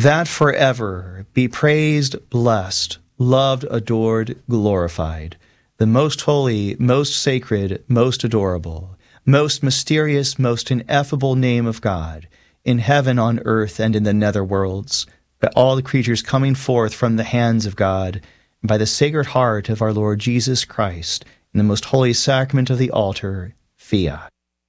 that forever be praised, blessed, loved, adored, glorified, the most holy, most sacred, most adorable, most mysterious, most ineffable name of God, in heaven, on earth, and in the nether worlds, by all the creatures coming forth from the hands of God, and by the Sacred Heart of our Lord Jesus Christ, in the most holy sacrament of the altar, fiat.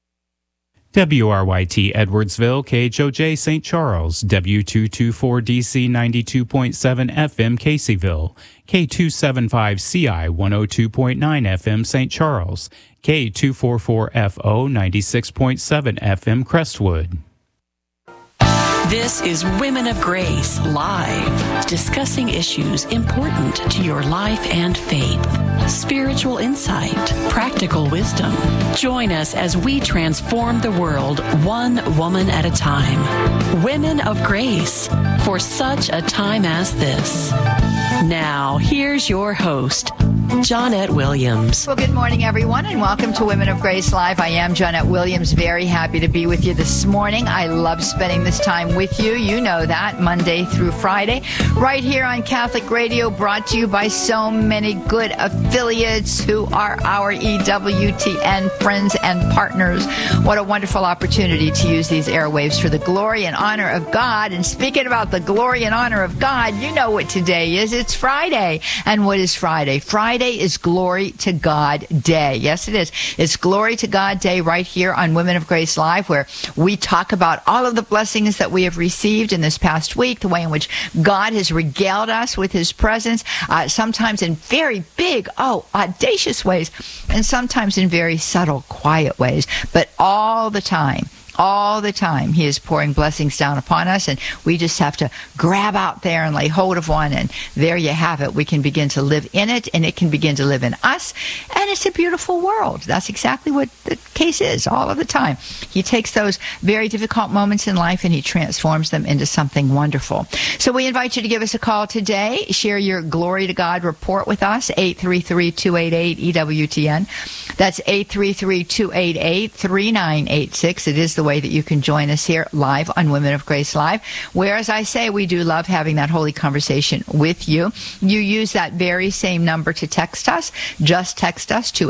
WRYT Edwardsville, KHOJ St. Charles, W224DC 92.7 FM Caseyville, K275CI 102.9 FM St. Charles, K244FO 96.7 FM Crestwood. This is Women of Grace Live, discussing issues important to your life and faith. Spiritual insight, practical wisdom. Join us as we transform the world one woman at a time. Women of Grace, for such a time as this. Now, here's your host, Johnette Williams. Well, good morning, everyone, and welcome to Women of Grace Live. I am Johnette Williams, very happy to be with you this morning. I love spending this time with you. You know that, Monday through Friday, right here on Catholic Radio, brought to you by so many good affiliates who are our EWTN friends and partners. What a wonderful opportunity to use these airwaves for the glory and honor of God. And speaking about the glory and honor of God, you know what today is. It's Friday. And what is Friday? Friday is Glory to God Day. Yes, it is. It's Glory to God Day right here on Women of Grace Live, where we talk about all of the blessings that we have received in this past week, the way in which God has regaled us with his presence, sometimes in very big, audacious ways, and sometimes in very subtle, quiet ways, but all the time, he is pouring blessings down upon us, and we just have to grab out there and lay hold of one, and there you have it. We can begin to live in it, and it can begin to live in us, and it's a beautiful world. That's exactly what the case is all of the time. He takes those very difficult moments in life, and he transforms them into something wonderful. So we invite you to give us a call today. Share your Glory to God report with us, 833-288-EWTN. That's 833-288-3986. It is the way that you can join us here live on Women of Grace Live, where, as I say, we do love having that holy conversation with you. You use that very same number to text us. Just text us to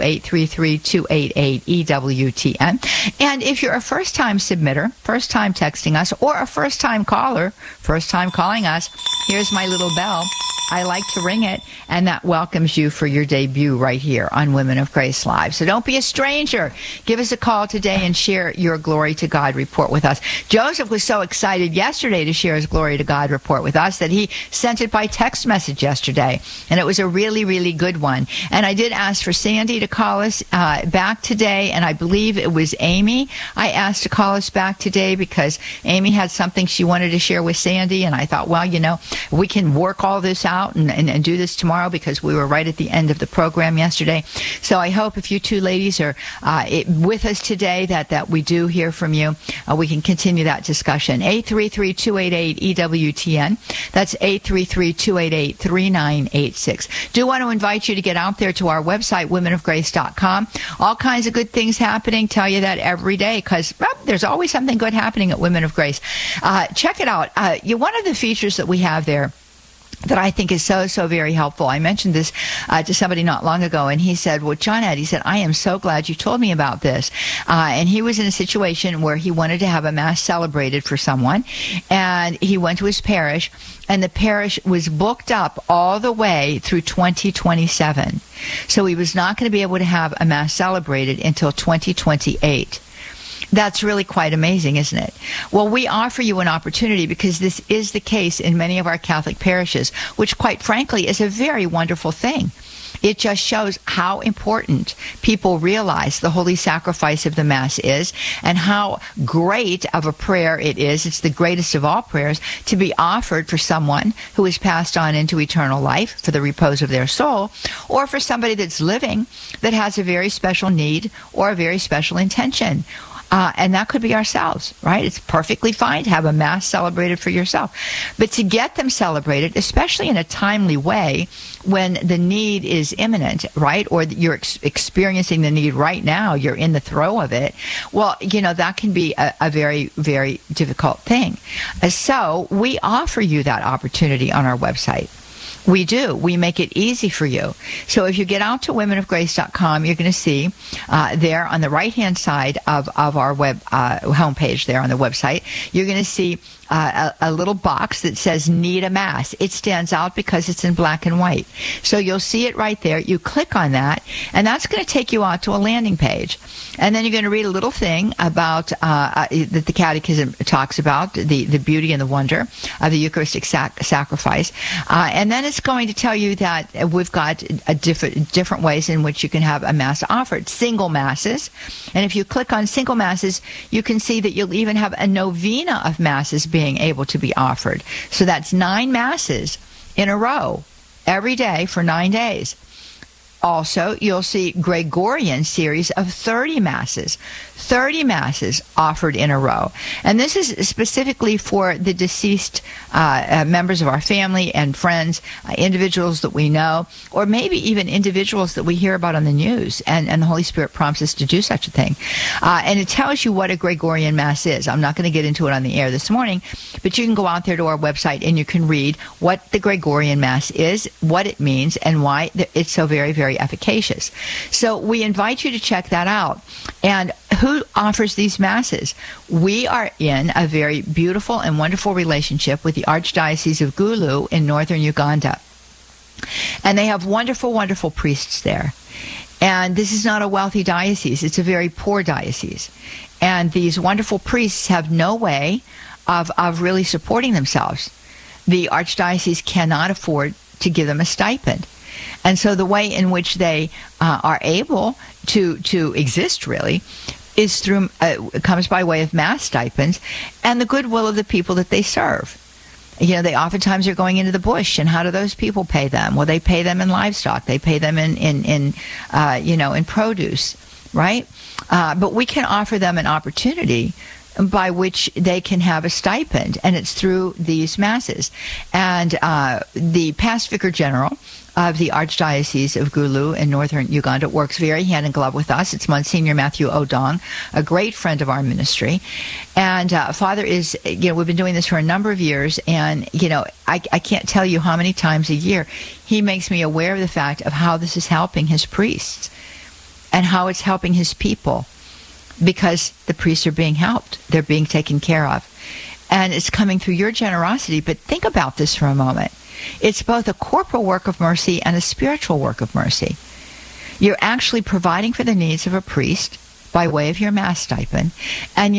833-288-EWTN. And if you're a first-time submitter, first-time texting us, or a first-time caller, first-time calling us, here's my little bell. I like to ring it, and that welcomes you for your debut right here on Women of Grace Live. So don't be a stranger. Give us a call today and share your Glory to God report with us. Joseph was so excited yesterday to share his Glory to God report with us that he sent it by text message yesterday, and it was a really, really good one. And I did ask for Sandy to call us back today, and I believe it was Amy I asked to call us back today because Amy had something she wanted to share with Sandy, and I thought, well, we can work all this out and do this tomorrow because we were right at the end of the program yesterday. So I hope if you two ladies are with us today that we do hear from you. We can continue that discussion. 833-288-EWTN. That's 833-288-3986. Do want to invite you to get out there to our website, womenofgrace.com. All kinds of good things happening. Tell you that every day because there's always something good happening at Women of Grace. Check it out. One of the features that we have there that I think is so very helpful. I mentioned this to somebody not long ago, and he said, well, Johnette, he said, I am so glad you told me about this. And he was in a situation where he wanted to have a mass celebrated for someone, and he went to his parish, and the parish was booked up all the way through 2027. So he was not going to be able to have a mass celebrated until 2028. That's really quite amazing, isn't it? Well, we offer you an opportunity because this is the case in many of our Catholic parishes, which quite frankly is a very wonderful thing. It just shows how important people realize the holy sacrifice of the Mass is and how great of a prayer it is. It's the greatest of all prayers to be offered for someone who has passed on into eternal life for the repose of their soul, or for somebody that's living that has a very special need or a very special intention. And that could be ourselves, right? It's perfectly fine to have a Mass celebrated for yourself. But to get them celebrated, especially in a timely way, when the need is imminent, right? Or you're experiencing the need right now, you're in the throe of it. Well, that can be a very, very difficult thing. So we offer you that opportunity on our website. We do. We make it easy for you. So if you get out to womenofgrace.com, you're going to see there on the right-hand side of our web homepage there on the website, you're going to see a little box that says Need a Mass. It stands out because it's in black and white. So you'll see it right there. You click on that, and that's going to take you out to a landing page. And then you're going to read a little thing about that the Catechism talks about, the beauty and the wonder of the Eucharistic sacrifice. And then it's going to tell you that we've got different ways in which you can have a Mass offered. Single Masses. And if you click on Single Masses, you can see that you'll even have a novena of Masses being able to be offered. So that's 9 Masses in a row every day for 9 days. Also, you'll see Gregorian series of 30 Masses offered in a row. And this is specifically for the deceased members of our family and friends, individuals that we know, or maybe even individuals that we hear about on the news, and the Holy Spirit prompts us to do such a thing. And it tells you what a Gregorian Mass is. I'm not going to get into it on the air this morning, but you can go out there to our website and you can read what the Gregorian Mass is, what it means, and why it's so very, very efficacious. So we invite you to check that out. And who offers these Masses? We are in a very beautiful and wonderful relationship with the Archdiocese of Gulu in northern Uganda. And they have wonderful, wonderful priests there. And this is not a wealthy diocese. It's a very poor diocese. And these wonderful priests have no way of really supporting themselves. The Archdiocese cannot afford to give them a stipend. And so the way in which they are able to exist, really, is through comes by way of Mass stipends and the goodwill of the people that they serve. They oftentimes are going into the bush, and how do those people pay them? Well, they pay them in livestock. They pay them in produce, right? But we can offer them an opportunity by which they can have a stipend, and it's through these Masses. And the past Vicar General of the Archdiocese of Gulu in northern Uganda works very hand in glove with us. It's Monsignor Matthew Odong, a great friend of our ministry. And Father is, we've been doing this for a number of years, and, I can't tell you how many times a year he makes me aware of the fact of how this is helping his priests and how it's helping his people, because the priests are being helped. They're being taken care of. And it's coming through your generosity. But think about this for a moment. It's both a corporal work of mercy and a spiritual work of mercy. You're actually providing for the needs of a priest by way of your Mass stipend. And,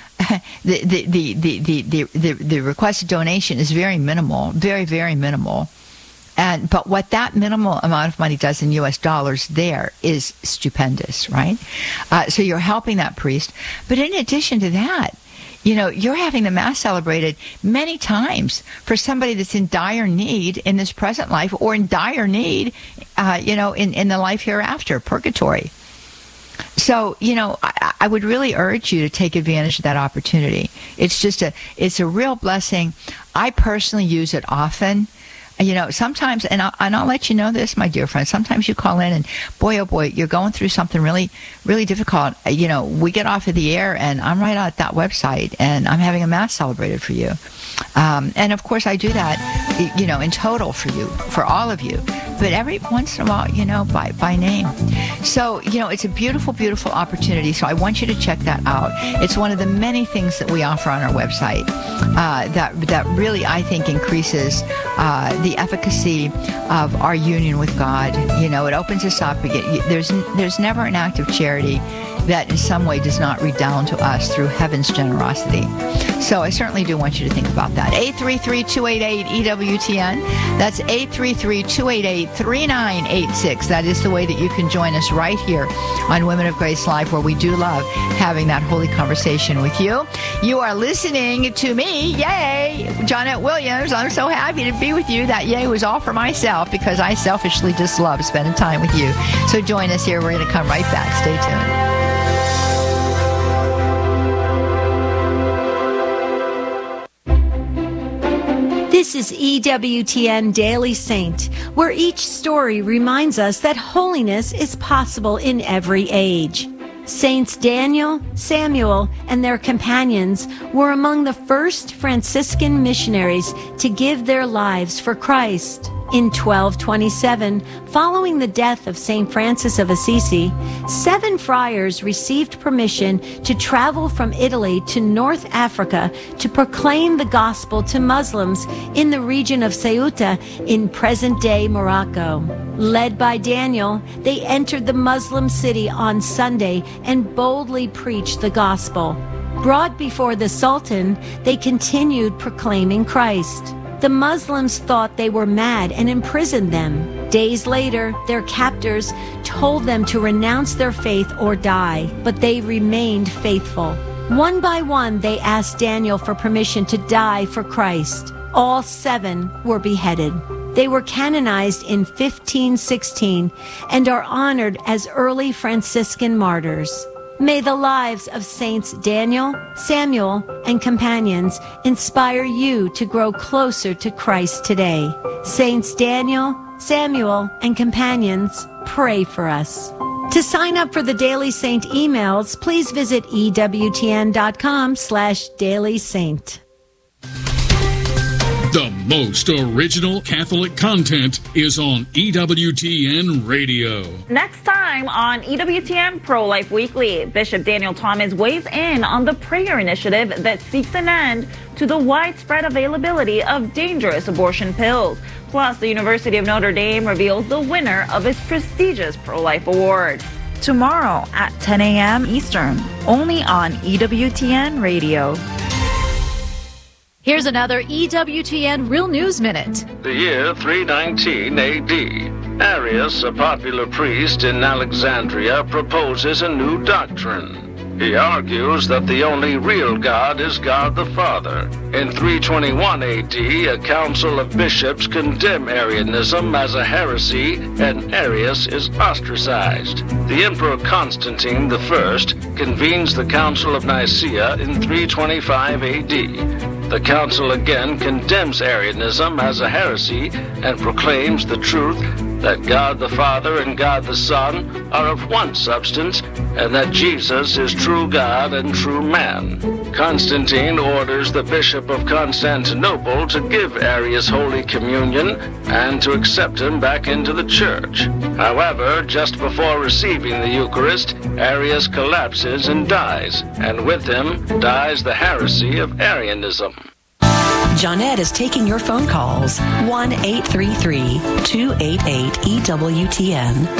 the requested donation is very minimal, very, very minimal. But what that minimal amount of money does in U.S. dollars there is stupendous, right? So you're helping that priest. But in addition to that, you're having the Mass celebrated many times for somebody that's in dire need in this present life, or in dire need, in the life hereafter, purgatory. So, I would really urge you to take advantage of that opportunity. It's a real blessing. I personally use it often. Sometimes, and I'll let you know this, my dear friend, sometimes you call in and boy, oh boy, you're going through something really, really difficult. We get off of the air and I'm right at that website and I'm having a Mass celebrated for you. And of course I do that, in total for you, for all of you, but every once in a while, by name. So, it's a beautiful, beautiful opportunity. So I want you to check that out. It's one of the many things that we offer on our website that really, I think, increases the efficacy of our union with God. It opens us up. There's never an act of charity that in some way does not redound to us through heaven's generosity. So I certainly do want you to think about that. 833-288-EWTN. That's 833-288-3986. That is the way that you can join us right here on Women of Grace Live, where we do love having that holy conversation with you. You are listening to me. Yay! Johnnette Williams. I'm so happy to be with you. That yay was all for myself because I selfishly just love spending time with you. So join us here. We're going to come right back. Stay tuned. This is EWTN Daily Saint, where each story reminds us that holiness is possible in every age. Saints Daniel, Samuel, and their companions were among the first Franciscan missionaries to give their lives for Christ. In 1227, following the death of St. Francis of Assisi, 7 friars received permission to travel from Italy to North Africa to proclaim the gospel to Muslims in the region of Ceuta in present-day Morocco. Led by Daniel, they entered the Muslim city on Sunday and boldly preached the gospel. Brought before the Sultan, they continued proclaiming Christ. The Muslims thought they were mad and imprisoned them. Days later, their captors told them to renounce their faith or die, but they remained faithful. One by one, they asked Daniel for permission to die for Christ. All 7 were beheaded. They were canonized in 1516 and are honored as early Franciscan martyrs. May the lives of Saints Daniel, Samuel, and companions inspire you to grow closer to Christ today. Saints Daniel, Samuel, and companions, pray for us. To sign up for the Daily Saint emails, please visit EWTN.com/Daily Saint. The most original Catholic content is on EWTN Radio. Next time on EWTN Pro-Life Weekly, Bishop Daniel Thomas weighs in on the prayer initiative that seeks an end to the widespread availability of dangerous abortion pills. Plus, the University of Notre Dame reveals the winner of its prestigious Pro-Life Award. Tomorrow at 10 a.m. Eastern, only on EWTN Radio. Here's another EWTN Real News Minute. The year 319 A.D. Arius, a popular priest in Alexandria, proposes a new doctrine. He argues that the only real God is God the Father. In 321 A.D., a council of bishops condemn Arianism as a heresy, and Arius is ostracized. The Emperor Constantine I convenes the Council of Nicaea in 325 A.D. The council again condemns Arianism as a heresy and proclaims the truth that God the Father and God the Son are of one substance, and that Jesus is true God and true man. Constantine orders the Bishop of Constantinople to give Arius Holy Communion and to accept him back into the church. However, just before receiving the Eucharist, Arius collapses and dies, and with him dies the heresy of Arianism. Johnette is taking your phone calls. 1-833-288-EWTN.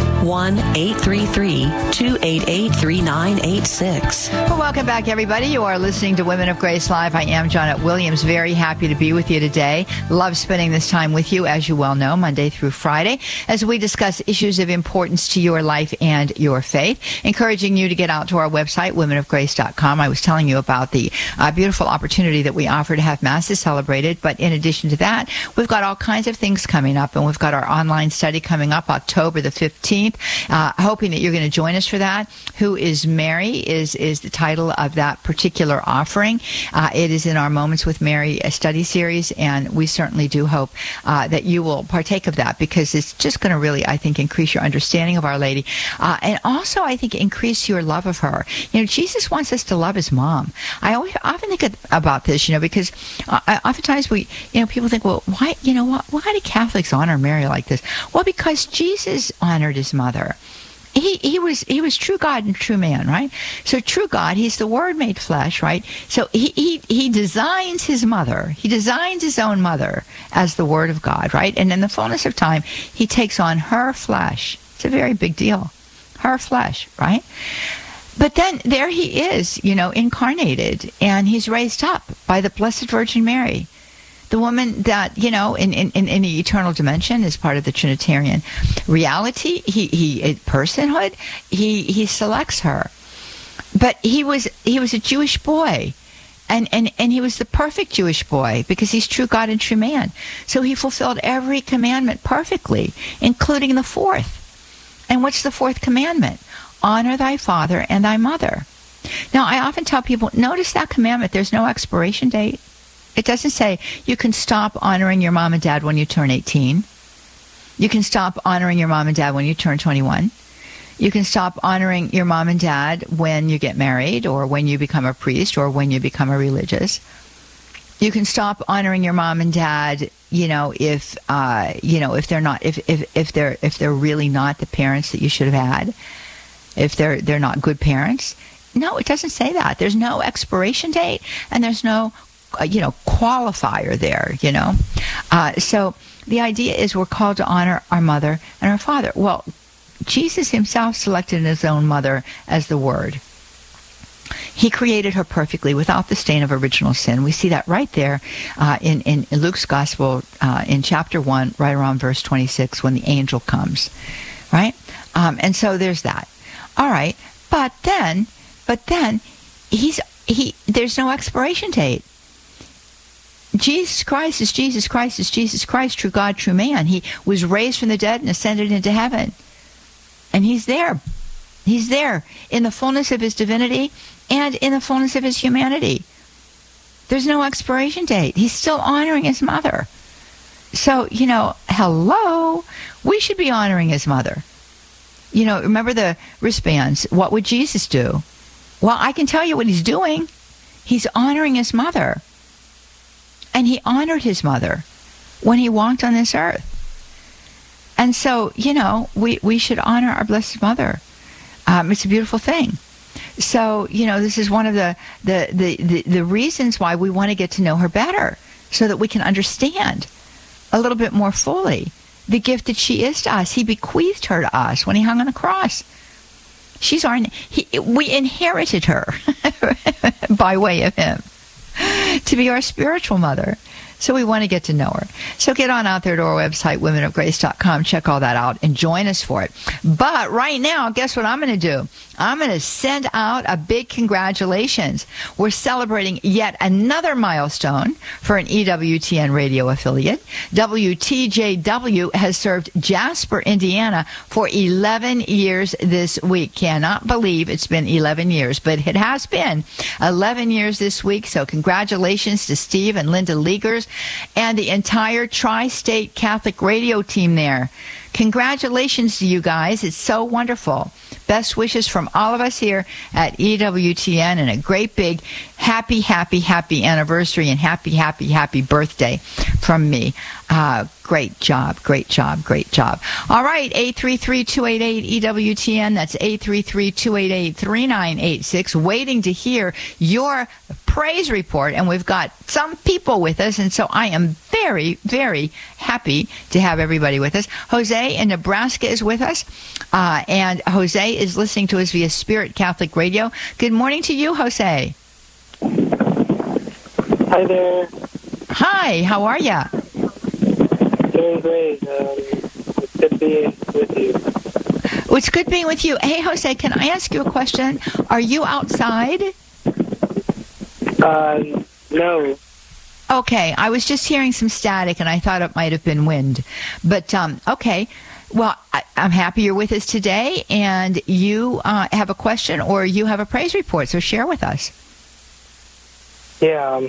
1-833-288-3986. Well, welcome back, everybody. You are listening to Women of Grace Live. I am Johnette Williams. Very happy to be with you today. Love spending this time with you, as you well know, Monday through Friday, as we discuss issues of importance to your life and your faith. Encouraging you to get out to our website, womenofgrace.com. I was telling you about the beautiful opportunity that we offer to have Masses celebrated. But in addition to that, we've got all kinds of things coming up, and we've got our online study coming up October the 15th. Hoping that you're going to join us for that. Who is Mary is the title of that particular offering. It is in our Moments with Mary study series, and we certainly do hope that you will partake of that, because it's just going to really, I think, increase your understanding of Our Lady, and also, I think, increase your love of her. You know, Jesus wants us to love his mom. I often think about this, because oftentimes people think, well, why do Catholics honor Mary like this? Well, because Jesus honored his mother. He was true God and true man, right? So true God, he's the Word made flesh, right? So he designs his mother. He designs his own mother as the Word of God, right? And in the fullness of time, he takes on her flesh. It's a very big deal. Her flesh, right? But then there he is, incarnated, and he's raised up by the Blessed Virgin Mary, the woman that, in the eternal dimension is part of the Trinitarian reality. He personhood, he selects her. But he was a Jewish boy. And he was the perfect Jewish boy, because he's true God and true man. So he fulfilled every commandment perfectly, including the fourth. And what's the fourth commandment? Honor thy father and thy mother. Now, I often tell people, notice that commandment. There's no expiration date. It doesn't say you can stop honoring your mom and dad when you turn 18. You can stop honoring your mom and dad when you turn 21. You can stop honoring your mom and dad when you get married or when you become a priest or when you become a religious. You can stop honoring your mom and dad, if they're not, if they're really not the parents that you should have had, if they're not good parents. No, it doesn't say that. There's no expiration date and there's no, qualifier there, So the idea is we're called to honor our mother and our father. Well, Jesus himself selected his own mother as the Word. He created her perfectly without the stain of original sin. We see that right there in Luke's Gospel in chapter 1, right around verse 26, when the angel comes, right? And so there's that. All right, but then there's no expiration date. Jesus Christ is Jesus Christ is Jesus Christ, true God, true man. He was raised from the dead and ascended into heaven. And he's there. He's there in the fullness of his divinity and in the fullness of his humanity. There's no expiration date. He's still honoring his mother. So, hello, we should be honoring his mother. Remember the wristbands. What would Jesus do? Well, I can tell you what he's doing. He's honoring his mother. And he honored his mother when he walked on this earth. And so, we should honor our Blessed Mother. It's a beautiful thing. So, this is one of the reasons why we want to get to know her better, so that we can understand a little bit more fully the gift that she is to us. He bequeathed her to us when he hung on the cross. We inherited her by way of him to be our spiritual mother. So we want to get to know her. So get on out there to our website, womenofgrace.com. Check all that out and join us for it. But right now, guess what I'm going to do? I'm going to send out a big congratulations. We're celebrating yet another milestone for an EWTN radio affiliate. WTJW has served Jasper, Indiana for 11 years this week. Cannot believe it's been 11 years, but it has been 11 years this week. So congratulations to Steve and Linda Leagers and the entire Tri-State Catholic radio team there. Congratulations to you guys. It's so wonderful. Best wishes from all of us here at EWTN, and a great big happy, happy, happy anniversary and happy, happy, happy birthday from me. Great job, great job, great job. All right, 833-288-EWTN. That's 833-288-3986. Waiting to hear your praise report. And we've got some people with us, and so I am very, very happy to have everybody with us. Jose in Nebraska is with us, and Jose is listening to us via Spirit Catholic Radio. Good morning to you, Jose. Hi there. Hi, how are you? Doing great. It's good being with you. Well, it's good being with you. Hey, Jose, can I ask you a question? Are you outside? No. Okay, I was just hearing some static, and I thought it might have been wind. But, okay. Well, I'm happy you're with us today, and you have a question or you have a praise report, so share with us. Yeah.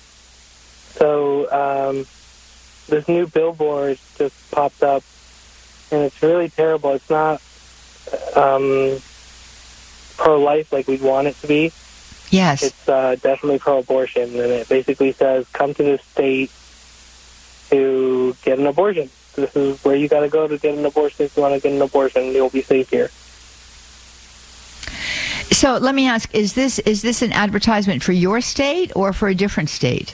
So, this new billboard just popped up, and it's really terrible. It's not pro-life like we'd want it to be. Yes. It's definitely pro-abortion, and it basically says, come to this state to get an abortion. This is where you got to go to get an abortion. If you want to get an abortion, you'll be safe here. So let me ask, is this an advertisement for your state or for a different state?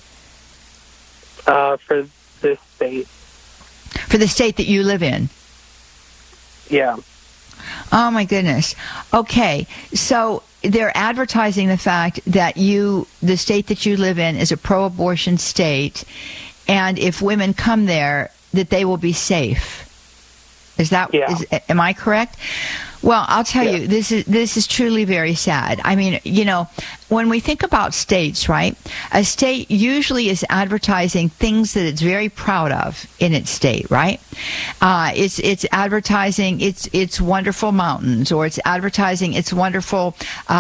For this state. For the state that you live in? Yeah. Oh, my goodness. Okay, so they're advertising the fact that the state that you live in is a pro-abortion state, and if women come there, that they will be safe. Is that? Yeah. Am I correct? Well, I'll tell you, this is truly very sad. I mean, when we think about states, right, a state usually is advertising things that it's very proud of in its state, right? It's advertising its wonderful mountains, or it's advertising its wonderful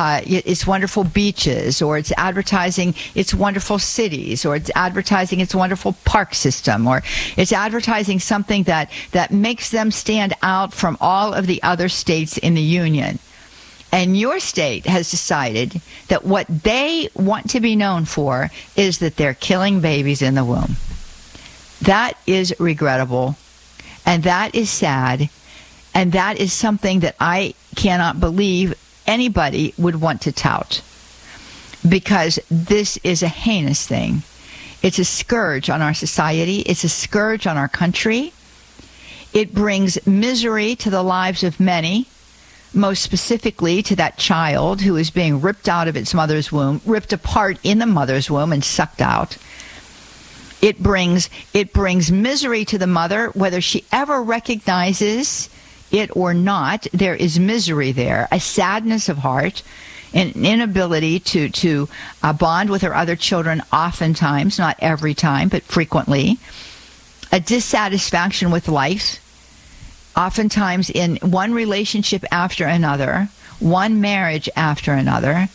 beaches, or it's advertising its wonderful cities, or it's advertising its wonderful park system, or it's advertising something that makes them stand out from all of the other states in the union. And your state has decided that what they want to be known for is that they're killing babies in the womb. That is regrettable, and that is sad, and that is something that I cannot believe anybody would want to tout, because this is a heinous thing. It's a scourge on our society. It's a scourge on our country. It brings misery to the lives of many, most specifically to that child who is being ripped out of its mother's womb, ripped apart in the mother's womb and sucked out. It brings misery to the mother, whether she ever recognizes it or not. There is misery there, a sadness of heart, an inability to bond with her other children, oftentimes, not every time, but frequently, a dissatisfaction with life, oftentimes in one relationship after another, one marriage after another.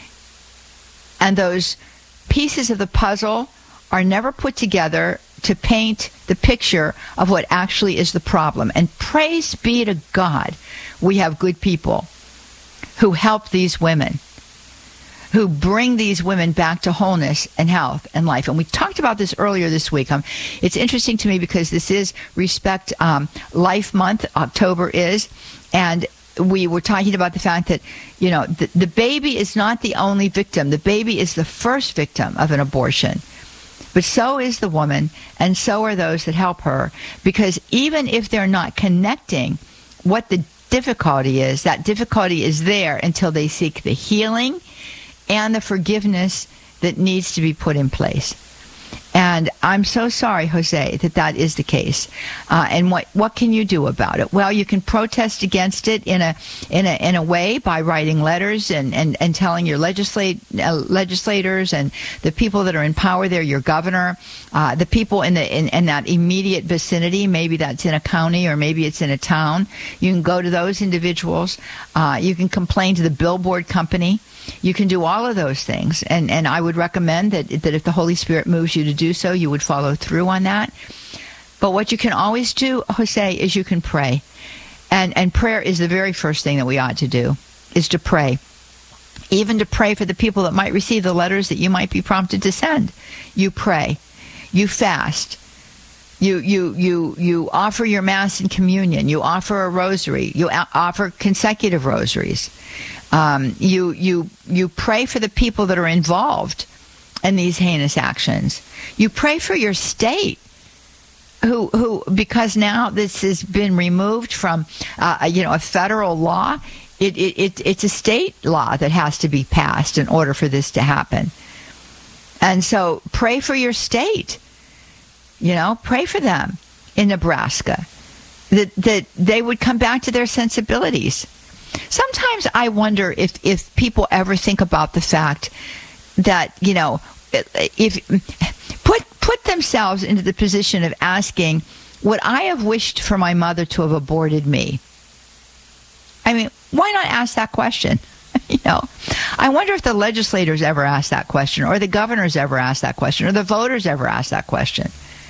And those pieces of the puzzle are never put together to paint the picture of what actually is the problem. And praise be to God, we have good people who help these women, who bring these women back to wholeness and health and life. And we talked about this earlier this week. It's interesting to me because this is Respect Life Month, October is, and we were talking about the fact that, you know, the baby is not the only victim. The baby is the first victim of an abortion. But so is the woman, and so are those that help her, because even if they're not connecting what the difficulty is, that difficulty is there until they seek the healing and the forgiveness that needs to be put in place. And I'm so sorry, Jose, that is the case. And what can you do about it? Well, you can protest against it in a way by writing letters and telling your legislators and the people that are in power there, your governor, the people in that immediate vicinity. Maybe that's in a county or maybe it's in a town. You can go to those individuals. You can complain to the billboard company. You can do all of those things, and I would recommend that if the Holy Spirit moves you to do so, you would follow through on that. But what you can always do, Jose, is you can pray. And prayer is the very first thing that we ought to do, is to pray. Even to pray for the people that might receive the letters that you might be prompted to send. You pray. You fast. You offer your Mass and communion. You offer a rosary. You offer consecutive rosaries. You pray for the people that are involved in these heinous actions. You pray for your state, who because now this has been removed from a federal law. It's a state law that has to be passed in order for this to happen. And so pray for your state. Pray for them in Nebraska, that they would come back to their sensibilities. Sometimes I wonder if people ever think about the fact that, if put themselves into the position of asking, would I have wished for my mother to have aborted me? I mean, why not ask that question? I wonder if the legislators ever asked that question, or the governors ever asked that question, or the voters ever asked that question.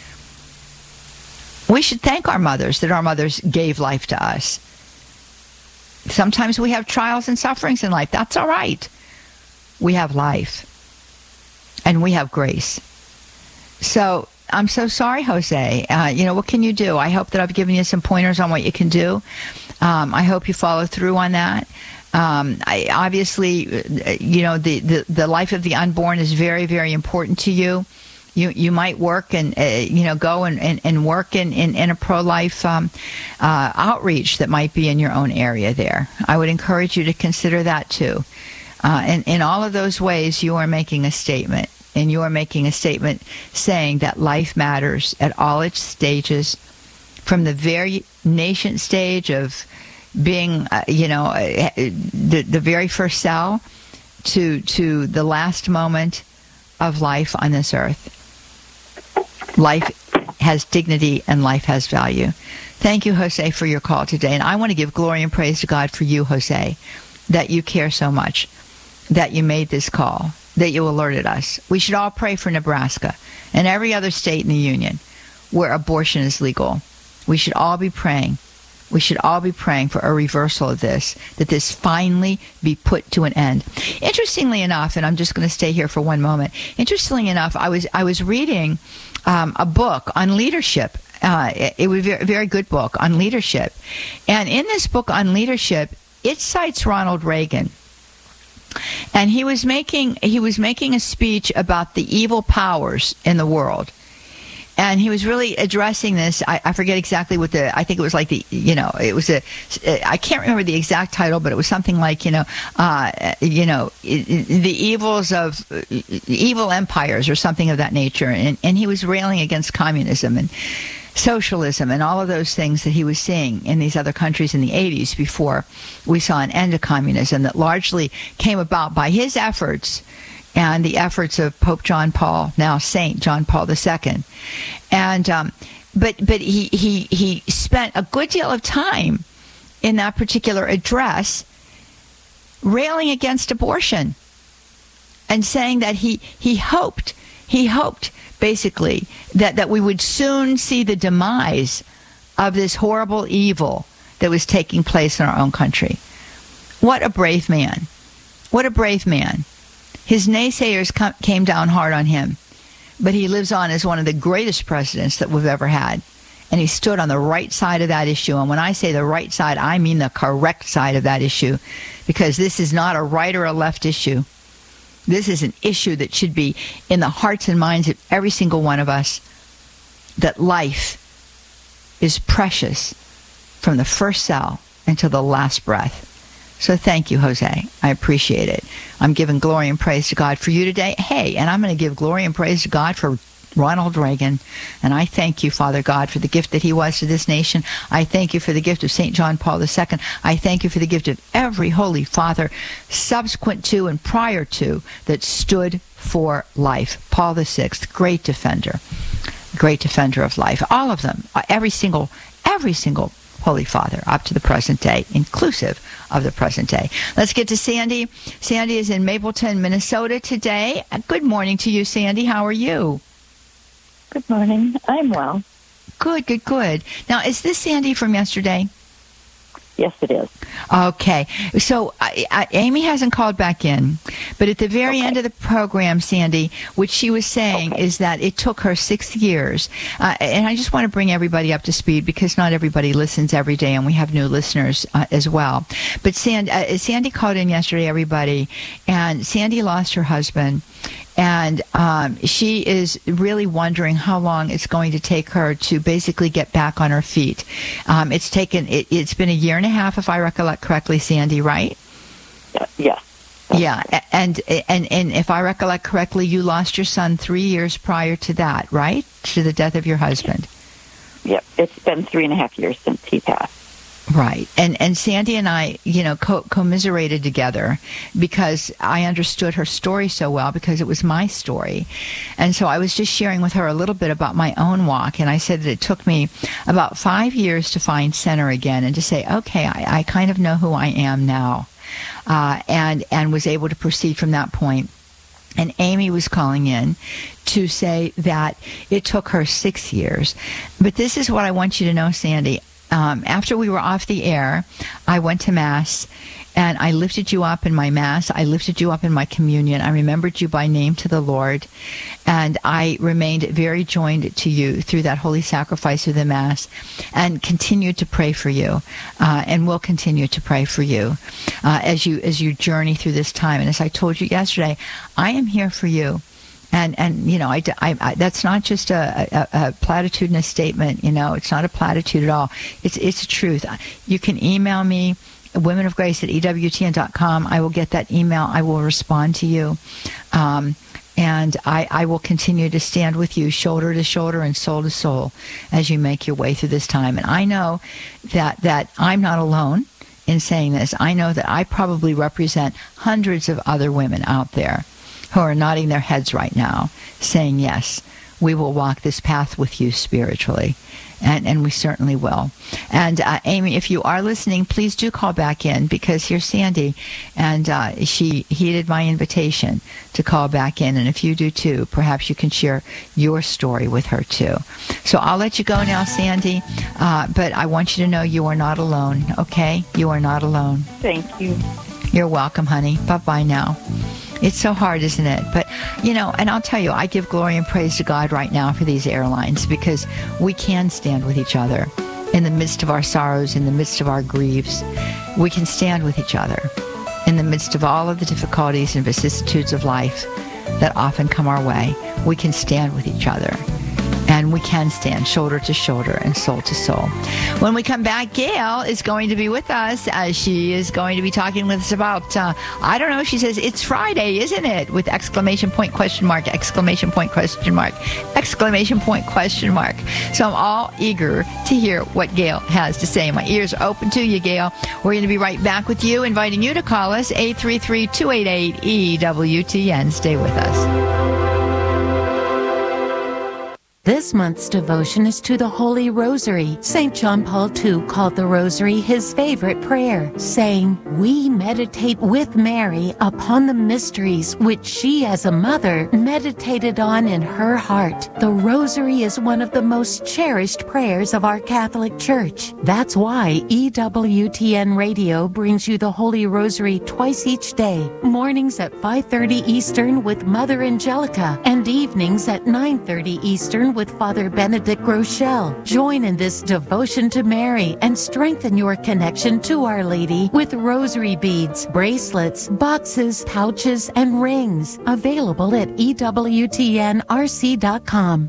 We should thank our mothers that our mothers gave life to us. Sometimes we have trials and sufferings in life. That's all right. We have life. And we have grace. So I'm so sorry, Jose. What can you do? I hope that I've given you some pointers on what you can do. I hope you follow through on that. Obviously, the life of the unborn is very, very important to you. You might work and go and work in a pro-life outreach that might be in your own area there. I would encourage you to consider that too. And in all of those ways, you are making a statement, and you are making a statement saying that life matters at all its stages, from the very nascent stage of being, the very first cell, to the last moment of life on this earth. Life has dignity and life has value. Thank you, Jose, for your call today. And I want to give glory and praise to God for you, Jose, that you care so much, that you made this call, that you alerted us. We should all pray for Nebraska and every other state in the union where abortion is legal. We should all be praying. We should all be praying for a reversal of this, that this finally be put to an end. Interestingly enough, and I'm just going to stay here for one moment. Interestingly enough, I was reading a book on leadership. It was a very good book on leadership. And in this book on leadership, it cites Ronald Reagan. And he was making a speech about the evil powers in the world. And he was really addressing this. I forget exactly what I think it was like I can't remember the exact title, but it was something like, the evils of evil empires or something of that nature. And he was railing against communism and socialism and all of those things that he was seeing in these other countries in the 80s before we saw an end to communism that largely came about by his efforts and the efforts of Pope John Paul, now Saint John Paul II. And but he spent a good deal of time in that particular address railing against abortion and saying that he hoped basically that we would soon see the demise of this horrible evil that was taking place in our own country. What a brave man. What a brave man. His naysayers came down hard on him, but he lives on as one of the greatest presidents that we've ever had. And he stood on the right side of that issue. And when I say the right side, I mean the correct side of that issue, because this is not a right or a left issue. This is an issue that should be in the hearts and minds of every single one of us, that life is precious from the first cell until the last breath. So thank you, Jose. I appreciate it. I'm giving glory and praise to God for you today. Hey, and I'm going to give glory and praise to God for Ronald Reagan. And I thank you, Father God, for the gift that he was to this nation. I thank you for the gift of St. John Paul II. I thank you for the gift of every Holy Father subsequent to and prior to that stood for life. Paul VI, great defender of life. All of them, every single Holy Father up to the present day, inclusive of the present day. Let's get to Sandy. Sandy is in Mapleton, Minnesota today. Good morning to you, Sandy. How are you? Good morning. I'm well. Good. Now, is this Sandy from yesterday? Yes, it is. Okay. So Amy hasn't called back in, but at the very end of the program, Sandy, what she was saying is that it took her 6 years. And I just want to bring everybody up to speed because not everybody listens every day, and we have new listeners as well. But Sandy called in yesterday, everybody, and Sandy lost her husband. And she is really wondering how long it's going to take her to basically get back on her feet. It's been a year and a half, if I recollect correctly, Sandy, right? Yeah. Yeah, and if I recollect correctly, you lost your son 3 years prior to that, right? To the death of your husband. Yep, it's been 3.5 years since he passed. Right. And Sandy and I, commiserated together because I understood her story so well because it was my story. And so I was just sharing with her a little bit about my own walk. And I said that it took me about 5 years to find center again and to say, okay, I kind of know who I am now, and was able to proceed from that point. And Amy was calling in to say that it took her 6 years. But this is what I want you to know, Sandy. After we were off the air, I went to Mass, and I lifted you up in my Mass. I lifted you up in my communion. I remembered you by name to the Lord, and I remained very joined to you through that holy sacrifice of the Mass and continued to pray for you, and will continue to pray for you as you journey through this time. And as I told you yesterday, I am here for you. And I that's not just a platitudinous statement. It's not a platitude at all. It's a truth. You can email me, womenofgrace@ewtn.com. I will get that email. I will respond to you. And I will continue to stand with you shoulder to shoulder and soul to soul as you make your way through this time. And I know that I'm not alone in saying this. I know that I probably represent hundreds of other women out there who are nodding their heads right now, saying, yes, we will walk this path with you spiritually. And we certainly will. And Amy, if you are listening, please do call back in, because here's Sandy, and she heeded my invitation to call back in. And if you do too, perhaps you can share your story with her too. So I'll let you go now, Sandy, but I want you to know you are not alone, okay? You are not alone. Thank you. You're welcome, honey. Bye-bye now. It's so hard, isn't it? But, and I'll tell you, I give glory and praise to God right now for these airlines, because we can stand with each other in the midst of our sorrows, in the midst of our griefs. We can stand with each other in the midst of all of the difficulties and vicissitudes of life that often come our way. We can stand with each other. And we can stand shoulder to shoulder and soul to soul. When we come back, Gail is going to be with us, as she is going to be talking with us about, I don't know, she says, it's Friday, isn't it? With exclamation point, question mark, exclamation point, question mark, exclamation point, question mark. So I'm all eager to hear what Gail has to say. My ears are open to you, Gail. We're going to be right back with you, inviting you to call us, 833-288-EWTN. Stay with us. This month's devotion is to the Holy Rosary. St. John Paul II called the Rosary his favorite prayer, saying, "We meditate with Mary upon the mysteries which she as a mother meditated on in her heart." The Rosary is one of the most cherished prayers of our Catholic Church. That's why EWTN Radio brings you the Holy Rosary twice each day, mornings at 5:30 Eastern with Mother Angelica, and evenings at 9:30 Eastern with Father Benedict Rochelle. Join in this devotion to Mary and strengthen your connection to Our Lady with rosary beads, bracelets, boxes, pouches, and rings. Available at EWTNRC.com.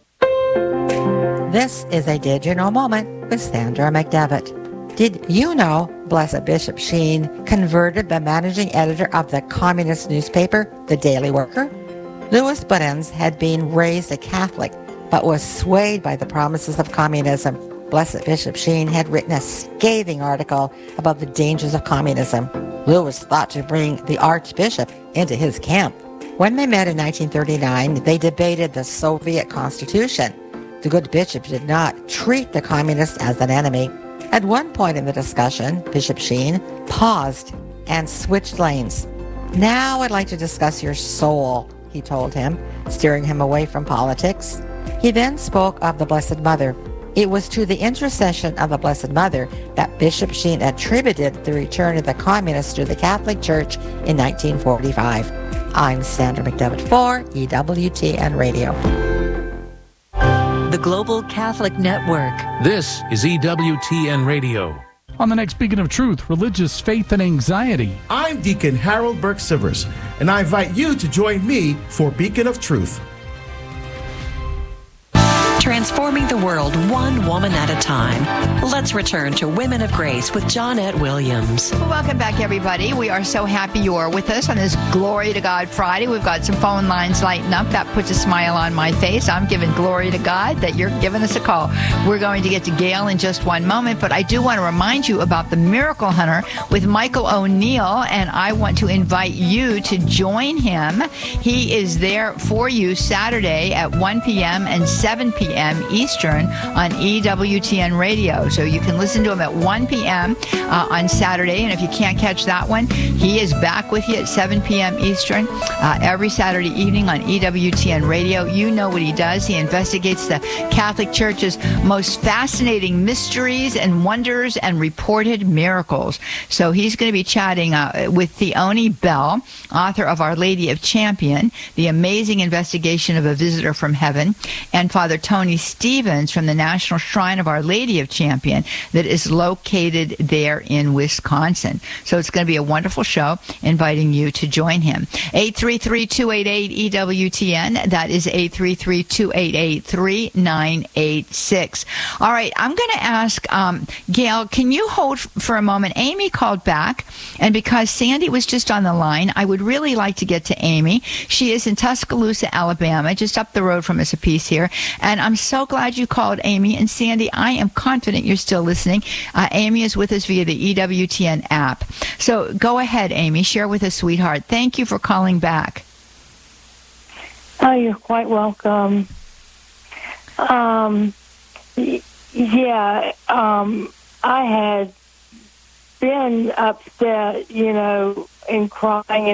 This is a Did You Know moment with Sandra McDevitt. Did you know Blessed Bishop Sheen converted the managing editor of the communist newspaper, The Daily Worker? Louis Buttons had been raised a Catholic, but was swayed by the promises of communism. Blessed Bishop Sheen had written a scathing article about the dangers of communism. Louis thought to bring the Archbishop into his camp. When they met in 1939, they debated the Soviet Constitution. The good bishop did not treat the communists as an enemy. At one point in the discussion, Bishop Sheen paused and switched lanes. "Now I'd like to discuss your soul," he told him, steering him away from politics. He then spoke of the Blessed Mother. It was to the intercession of the Blessed Mother that Bishop Sheen attributed the return of the communists to the Catholic Church in 1945. I'm Sandra McDevitt for EWTN Radio. The Global Catholic Network. This is EWTN Radio. On the next Beacon of Truth, Religious Faith and Anxiety. I'm Deacon Harold Burke-Sivers, and I invite you to join me for Beacon of Truth. Transforming the world one woman at a time. Let's return to Women of Grace with Johnnette Williams. Welcome back, everybody. We are so happy you are with us on this Glory to God Friday. We've got some phone lines lighting up. That puts a smile on my face. I'm giving glory to God that you're giving us a call. We're going to get to Gail in just one moment, but I do want to remind you about the Miracle Hunter with Michael O'Neill, and I want to invite you to join him. He is there for you Saturday at 1 p.m. and 7 p.m. Eastern on EWTN Radio. So you can listen to him at 1 p.m. On Saturday. And if you can't catch that one, he is back with you at 7 p.m. Eastern every Saturday evening on EWTN Radio. You know what he does. He investigates the Catholic Church's most fascinating mysteries and wonders and reported miracles. So he's going to be chatting with Theoni Bell, author of Our Lady of Champion, The Amazing Investigation of a Visitor from Heaven, and Father Tony Stevens from the National Shrine of Our Lady of Champion that is located there in Wisconsin. So it's going to be a wonderful show, inviting you to join him. 833-288-EWTN. That is 833-288-3986. All right, I'm going to ask Gail, can you hold for a moment? Amy called back, and because Sandy was just on the line, I would really like to get to Amy. She is in Tuscaloosa, Alabama, just up the road from us a piece here, and I'm I'm so glad you called, Amy. And Sandy, I am confident you're still listening. Amy is with us via the EWTN app. So go ahead, Amy. Share with us, sweetheart. Thank you for calling back. Oh, you're quite welcome. I had been upset, and crying